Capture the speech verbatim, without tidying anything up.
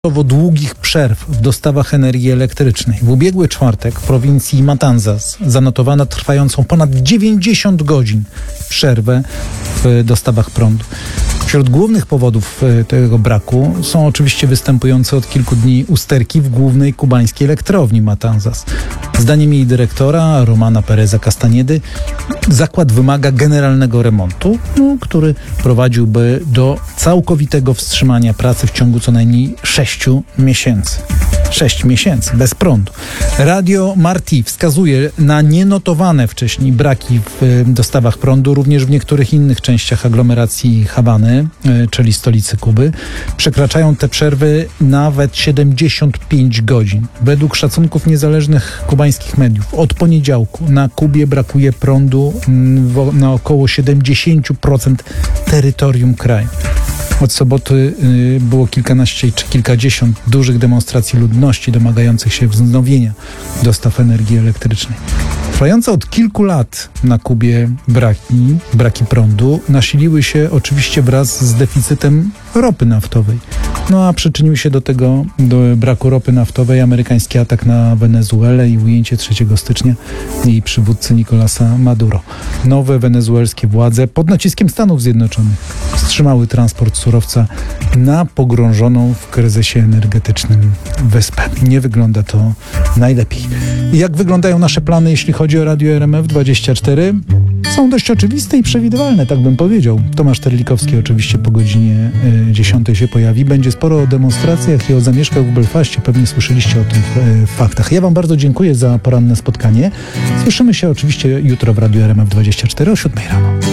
długich przerw w dostawach energii elektrycznej. W ubiegły czwartek w prowincji Matanzas zanotowano trwającą ponad dziewięćdziesiąt godzin przerwę w dostawach prądu. Wśród głównych powodów tego braku są oczywiście występujące od kilku dni usterki w głównej kubańskiej elektrowni Matanzas. Zdaniem jej dyrektora Romana Pereza Castaniedy zakład wymaga generalnego remontu, który prowadziłby do całkowitego wstrzymania pracy w ciągu co najmniej sześciu miesięcy. Sześć miesięcy bez prądu. Radio Marti wskazuje na nienotowane wcześniej braki w dostawach prądu również w niektórych innych częściach aglomeracji Hawany, czyli stolicy Kuby. Przekraczają te przerwy nawet siedemdziesiąt pięć godzin. Według szacunków niezależnych kubańskich mediów od poniedziałku na Kubie brakuje prądu na około siedemdziesiąt procent terytorium kraju. Od soboty było kilkanaście czy kilkadziesiąt dużych demonstracji ludności domagających się wznowienia dostaw energii elektrycznej. Trwające od kilku lat na Kubie braki, braki prądu nasiliły się oczywiście wraz z deficytem ropy naftowej. No a przyczynił się do tego, do braku ropy naftowej, amerykański atak na Wenezuelę i ujęcie trzeciego stycznia jej przywódcy Nicolasa Maduro. Nowe wenezuelskie władze pod naciskiem Stanów Zjednoczonych wstrzymały transport surowca na pogrążoną w kryzysie energetycznym wyspę. Nie wygląda to najlepiej. Jak wyglądają nasze plany, jeśli chodzi o Radio R M F dwadzieścia cztery? Są dość oczywiste i przewidywalne, tak bym powiedział. Tomasz Terlikowski oczywiście po godzinie y, dziesiątej się pojawi. Będzie sporo o demonstracjach i o zamieszkach w Belfaście. Pewnie słyszeliście o tym w, y, w faktach. Ja wam bardzo dziękuję za poranne spotkanie. Słyszymy się oczywiście jutro w Radio R M F dwadzieścia cztery o siódmej rano.